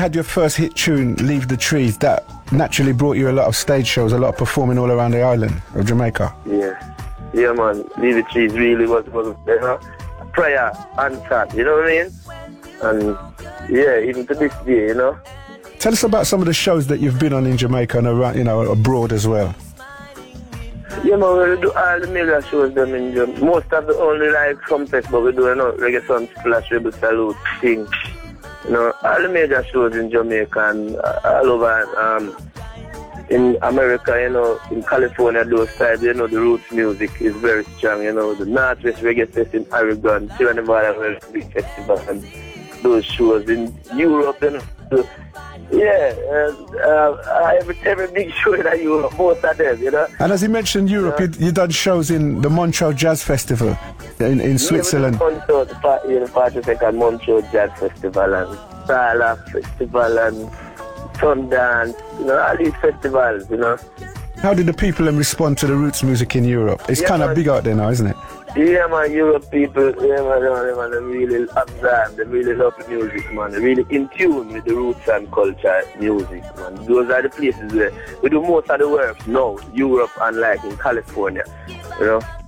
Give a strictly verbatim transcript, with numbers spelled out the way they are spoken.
had your first hit tune, Leave the Trees, that naturally brought you a lot of stage shows, a lot of performing all around the island of Jamaica. Yeah. Yeah, man. Leave the Trees really was, was you know, prayer answered, you know what I mean? And yeah, even to this day, you know. Tell us about some of the shows that you've been on in Jamaica and around, you know, abroad as well. Yeah, man, we do all the major shows them in Jamaica. Most of the only like trumpets, but we do, you know, Reggae Sun, Splash, Rebel Salute, things. You know, all the major shows in Jamaica and uh, all over um, in America, you know, in California, those sides, you know, the roots music is very strong, you know, the Northwest Reggae Fest in Oregon, Sierra Nevada, very big festival, and those shows in Europe, you know. So, yeah, uh, uh, every, every big show in Europe, most of them, you know. And as you mentioned Europe, yeah. you, you done shows in the Montreux Jazz Festival in, in Switzerland. Yeah, Montreux, the forty-second Montreux Jazz Festival and Sala Festival and Sundance, you know, all these festivals, you know. How did the people respond to the roots music in Europe? It's yeah, kind of big out there now, isn't it? Yeah, man, Europe people, yeah, man, man, man, they really observe, they really love the music, man. They're really in tune with the roots and culture music, man. Those are the places where we do most of the work now, Europe and like in California, you know.